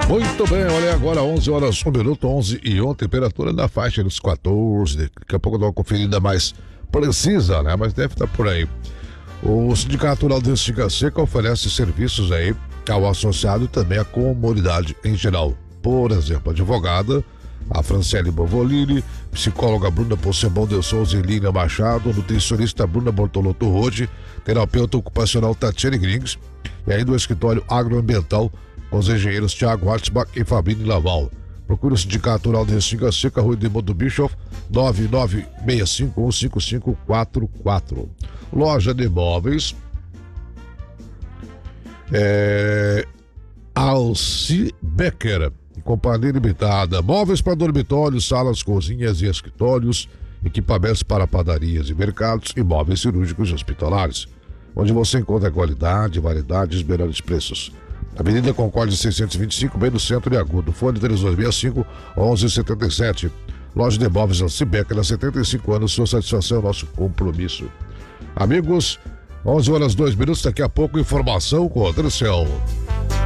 Muito bem, olha agora 11 horas, 1 minuto, 11 e 1, temperatura na faixa dos 14, daqui a pouco dá uma conferida mais precisa, né? Mas deve estar por aí. O Sindicato Rural de Restinga Seca oferece serviços aí ao associado e também à comunidade em geral. Por exemplo, advogada, a Franciele Bovolini, psicóloga Bruna Possebon de Souza e Línia Machado, nutricionista Bruna Bortolotto Rode, terapeuta ocupacional Tatiane Grings e ainda o escritório agroambiental com os engenheiros Thiago Hartzbach e Fabrini Laval. Procure o Sindicato Rural de Restinga Seca, Rua de Mundo Bischoff, 996515544. Loja de imóveis Alci Becker, Companhia Limitada, móveis para dormitórios, salas, cozinhas e escritórios, equipamentos para padarias e mercados e móveis cirúrgicos e hospitalares, onde você encontra qualidade, variedade e os melhores preços. Avenida Concórdia 625, bem no centro de Agudo. Fone 3265-1177. Loja de imóveis Alci Becker, há 75 anos, sua satisfação é nosso compromisso. Amigos, 11 horas 2 minutos, daqui a pouco informação com o André Céu.